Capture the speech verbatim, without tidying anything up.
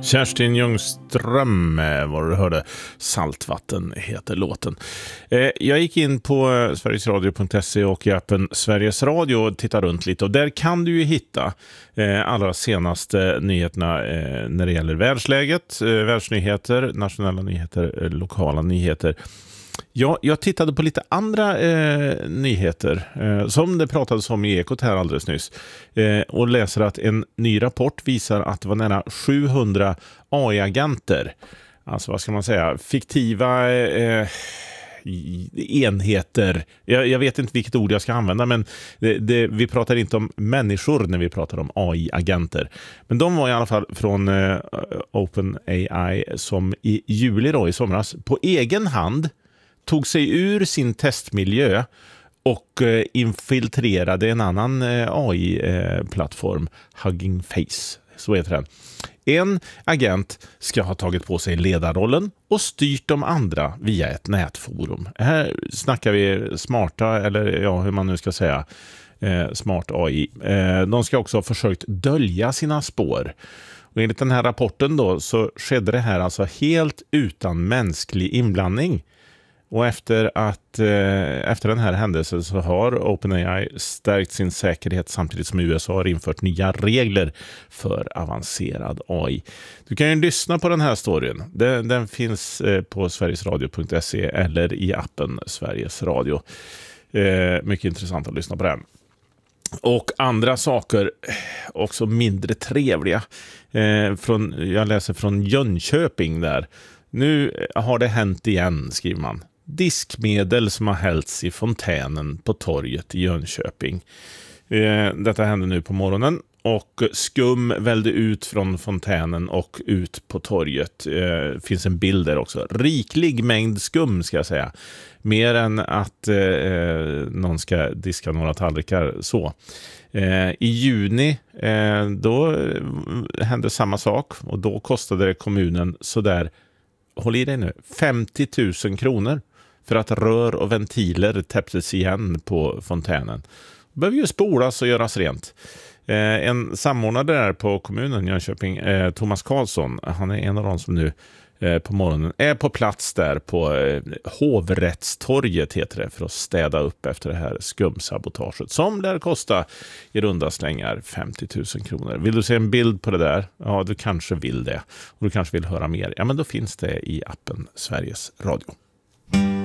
Kerstin Ljungström var du hörde. Saltvatten heter låten. Eh, jag gick in på sverigesradio punkt se och i appen Sveriges Radio och tittade runt lite. Och där kan du ju hitta eh, allra senaste nyheterna eh, när det gäller världsläget, eh, världsnyheter, nationella nyheter, eh, lokala nyheter. Ja, jag tittade på lite andra eh, nyheter eh, som det pratades om i Ekot här alldeles nyss eh, och läser att en ny rapport visar att det var nära sjuhundra A I-agenter, alltså vad ska man säga, fiktiva eh, enheter. Jag, jag vet inte vilket ord jag ska använda, men det, det, vi pratar inte om människor när vi pratar om A I-agenter. Men de var i alla fall från eh, OpenAI som i juli då, i somras på egen hand tog sig ur sin testmiljö och eh, infiltrerade en annan eh, A I-plattform, Hugging Face, så heter den. En agent ska ha tagit på sig ledarrollen och styrt de andra via ett nätforum. Här snackar vi smarta, eller ja, hur man nu ska säga, eh, smart A I. Eh, de ska också ha försökt dölja sina spår. Och enligt den här rapporten då så skedde det här alltså helt utan mänsklig inblandning. Och efter att eh, efter den här händelsen så har OpenAI stärkt sin säkerhet samtidigt som U S A har infört nya regler för avancerad A I. Du kan ju lyssna på den här storyn. Den, den finns eh, på sverigesradio punkt se eller i appen Sveriges Radio. Eh, mycket intressant att lyssna på den. Och andra saker också mindre trevliga. Eh, från, jag läser från Jönköping där. Nu har det hänt igen, skriver man. Diskmedel som har hällts i fontänen på torget i Jönköping. Eh, detta hände nu på morgonen och skum välde ut från fontänen och ut på torget. Eh, finns en bild där också. Riklig mängd skum ska jag säga. Mer än att eh, någon ska diska några tallrikar så. Eh, I juni eh, då hände samma sak och då kostade det kommunen sådär, håll i dig nu, femtio tusen kronor för att rör och ventiler täpptes igen på fontänen. Det behöver ju spolas och göras rent. Eh, en samordnare där på kommunen Jönköping, eh, Thomas Karlsson, han är en av de som nu eh, på morgonen är på plats där på eh, Hovrättstorget heter det, för att städa upp efter det här skumsabotaget som lär kosta i runda slängar femtio tusen kronor. Vill du se en bild på det där? Ja, du kanske vill det. Och du kanske vill höra mer. Ja, men då finns det i appen Sveriges Radio.